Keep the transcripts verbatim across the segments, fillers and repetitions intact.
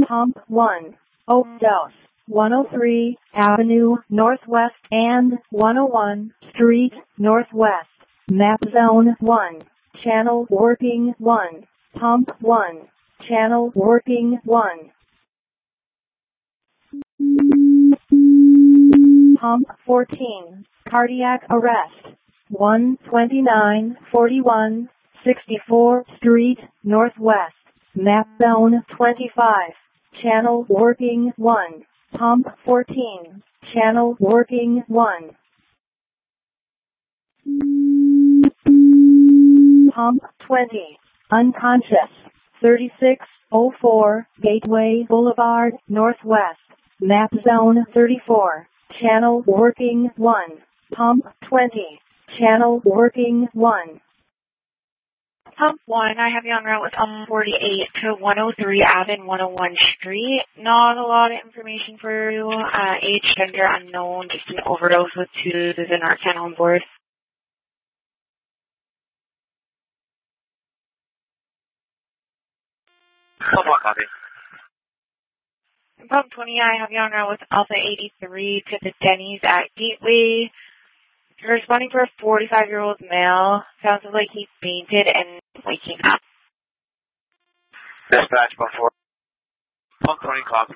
Pump one, Overdose, one oh three Avenue Northwest and one oh one Street Northwest. Map Zone one, Channel Working one, Pump one, Channel Working one. Pump fourteen, Cardiac Arrest, one twenty-nine forty-one sixty-fourth Street Northwest. Map Zone twenty-five, Channel Working one, Pump fourteen, Channel Working one. Pump twenty, Unconscious, thirty-six oh four Gateway Boulevard Northwest. Map Zone thirty-four, Channel Working one, Pump twenty, Channel Working one. Pump one, I have you on route with um forty-eight to one oh three Avenue one oh one Street. Not a lot of information for you. Uh, age, gender unknown, just an overdose with two doses in our channel on board. Pump one, copy. Pump twenty, I have you on route with Alpha eighty-three to the Denny's at Gateway. You're responding for a forty-five-year-old male. Sounds like he fainted and waking up. Dispatch before. Pump twenty, copy.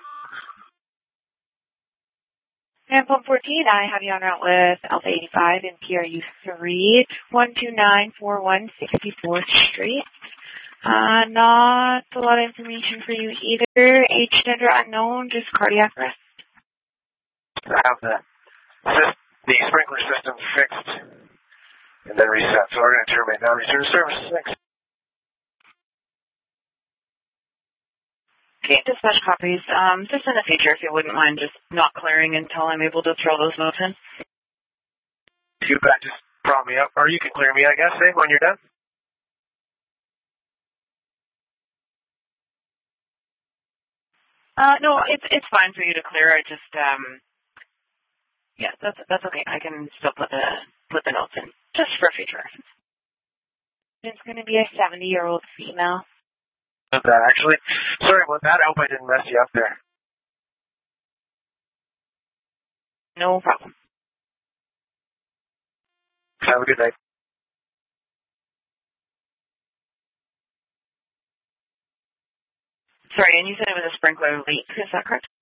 And Pump fourteen, I have you on route with Alpha eighty-five and P R U three, one two nine four one sixty-fourth Street. Uh, not a lot of information for you either. Age, gender unknown, just cardiac arrest. I have the, the sprinkler system fixed and then reset. So we're going to terminate now. Return to service. Thanks. Okay, dispatch copies. Um, just in the future, if you wouldn't mind just not clearing until I'm able to throw those notes in. You bet. Just prop me up. Or you can clear me, I guess, eh, when you're done. Uh, no, it's it's fine for you to clear. I just um, yeah, that's that's okay. I can still put the put the notes in just for future reference. It's going to be a seventy-year-old female. That actually. Sorry about that. I hope I didn't mess you up there. No problem. Have a good night. Sorry, and you said it was a sprinkler leak. Is that correct?